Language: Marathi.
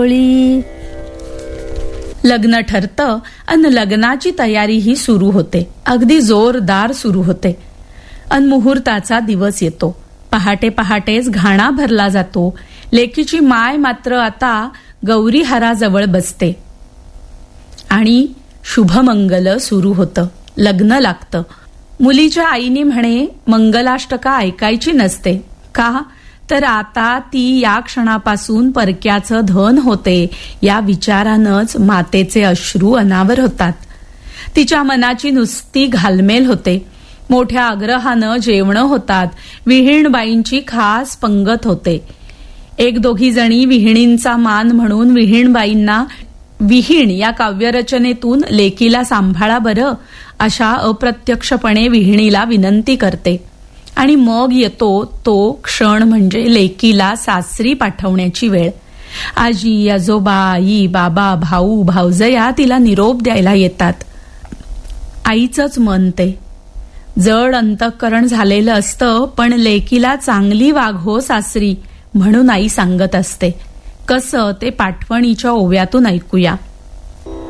लग्न ठरतं आणि लग्नाची तयारी ही सुरू होते, अगदी जोरदार सुरू होते. अन मुहूर्ताचा दिवस येतो. पहाटे पहाटेच घाणा भरला जातो. लेकीची माय मात्र आता गौरी हाराजवळ बसते आणि शुभमंगल सुरू होतं. लग्न लागतं. मुलीच्या आईने म्हणे मंगलाष्टका ऐकायची नसते. का तर आता ती या क्षणापासून परक्याचं धन होते या विचारानंच मातेचे अश्रू अनावर होतात. तिच्या मनाची नुसती घालमेल होते. मोठ्या आग्रहानं जेवणं होतात. विहीणबाईंची खास पंगत होते. एक दोघी जणी विहिणींचा मान म्हणून विहीणबाईंना विहीण या काव्यरचनेतून लेकीला सांभाळा बरं अशा अप्रत्यक्षपणे विहिणीला विनंती करते. आणि मग येतो तो क्षण म्हणजे लेकीला सासरी पाठवण्याची वेळ. आजी आजोबा आई बाबा भाऊ भाऊजया तिला निरोप द्यायला येतात. आईचंच मन ते जड अंतःकरण झालेलं असतं, पण लेकीला चांगली वाघ सासरी म्हणून आई सांगत असते. कसं ते पाठवणीच्या ओव्यातून ऐकूया.